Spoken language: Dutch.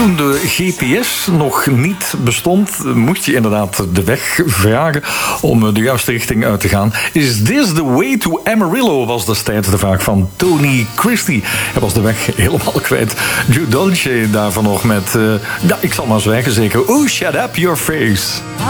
Toen de GPS nog niet bestond, moest je inderdaad de weg vragen om de juiste richting uit te gaan. Is this the way to Amarillo, was destijds de vraag van Tony Christie. Hij was de weg helemaal kwijt. Joe Dolce daarvan nog met, ik zal maar zwijgen zeker. Oh, shut up your face.